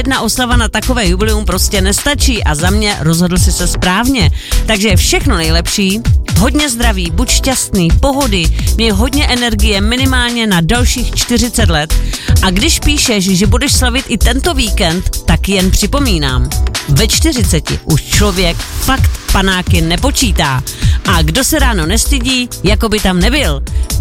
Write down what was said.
Jedna oslava na takové jubileum prostě nestačí a za mě rozhodl si se správně. Takže všechno nejlepší, hodně zdraví, buď šťastný, pohody, měj hodně energie minimálně na dalších 40 let. A když píšeš, že budeš slavit i tento víkend, tak jen připomínám. Ve 40 už člověk fakt panáky nepočítá. A kdo se ráno nestydí, jako by tam nebyl.